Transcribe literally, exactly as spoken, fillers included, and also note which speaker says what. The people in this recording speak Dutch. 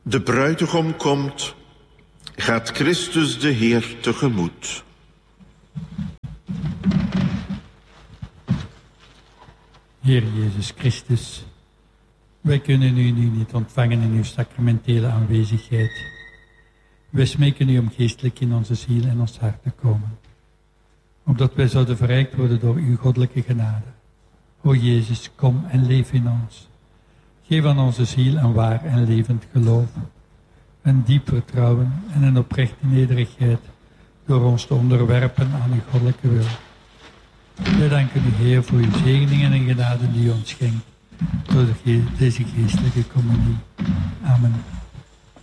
Speaker 1: De bruidegom komt, gaat Christus de Heer tegemoet.
Speaker 2: Heer Jezus Christus, wij kunnen u nu niet ontvangen in uw sacramentele aanwezigheid. Wij smeken u om geestelijk in onze ziel en ons hart te komen, opdat wij zouden verrijkt worden door uw goddelijke genade. O Jezus, kom en leef in ons. Geef aan onze ziel een waar en levend geloof, een diep vertrouwen en een oprechte nederigheid door ons te onderwerpen aan uw goddelijke wil. Wij danken u, Heer, voor uw zegeningen en genade die u ons schenkt door de ge- deze geestelijke communie. Amen.